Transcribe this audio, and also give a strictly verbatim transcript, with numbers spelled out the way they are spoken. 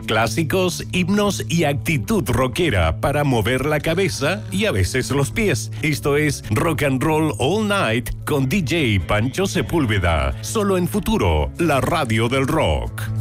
Clásicos, himnos y actitud rockera para mover la cabeza y a veces los pies. Esto es Rock and Roll All Night con D J Pancho Sepúlveda. Solo en Futuro, la radio del rock.